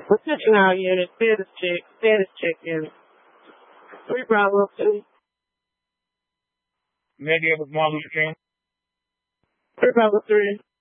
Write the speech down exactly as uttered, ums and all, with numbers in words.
Attention all units, status check, status check unit. Three Bravo two. Negative with Martin Luther King. Three Bravo three.